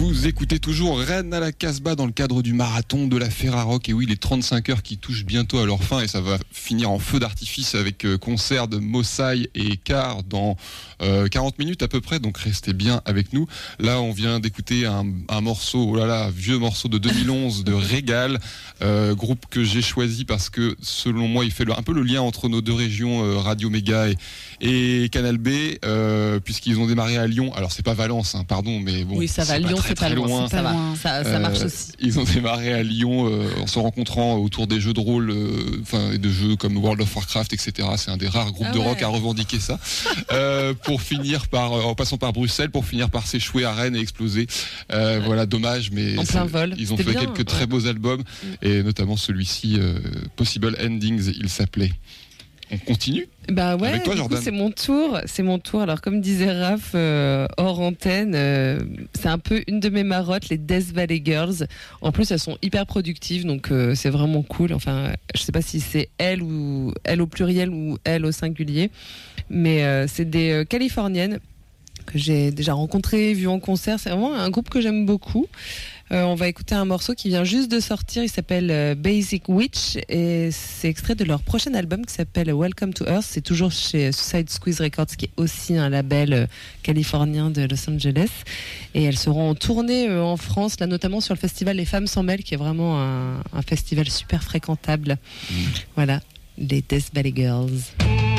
Vous écoutez toujours Rennes à la Casbah dans le cadre du marathon de la Ferrarock. Et oui, les 35 heures qui touchent bientôt à leur fin et ça va finir en feu d'artifice avec concert de Mossai et Car dans 40 minutes à peu près. Donc restez bien avec nous. Là, on vient d'écouter un morceau, vieux morceau de 2011 de Régal, groupe que j'ai choisi parce que selon moi, il fait un peu le lien entre nos deux régions, Radio Méga et Canal B, puisqu'ils ont démarré à Lyon. Alors c'est pas Valence, pardon, mais bon. Oui, ça va. Lyon, c'est pas loin. Ça va. Ça marche aussi. Ils ont démarré à Lyon en se rencontrant autour des jeux de rôle, et de jeux comme World of Warcraft, etc. C'est un des rares groupes de rock à revendiquer ça. Pour finir en passant par Bruxelles, pour finir par s'échouer à Rennes et exploser. Voilà, dommage, mais en plein vol. Ils ont fait quelques très beaux albums, et notamment celui-ci, Possible Endings, il s'appelait. On continue. Bah ouais, avec toi, Jordan. C'est mon tour. Alors comme disait Raph hors antenne, c'est un peu une de mes marottes, les Death Valley Girls. En plus, elles sont hyper productives, donc c'est vraiment cool. Enfin, je sais pas si c'est elles au pluriel ou elles au singulier, mais c'est des Californiennes que j'ai déjà rencontrées, vues en concert. C'est vraiment un groupe que j'aime beaucoup. On va écouter un morceau qui vient juste de sortir, il s'appelle Basic Witch et c'est extrait de leur prochain album qui s'appelle Welcome to Earth. C'est toujours chez Suicide Squeeze Records, qui est aussi un label californien de Los Angeles, et elles seront en tournée en France, là notamment sur le festival Les Femmes S'en Mêlent, qui est vraiment un festival super fréquentable. Voilà, les Death Valley Girls.